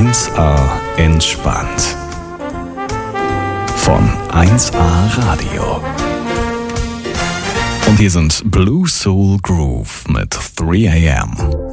1A entspannt. Von 1A Radio. Und hier sind Blue Soul Groove mit 3 AM.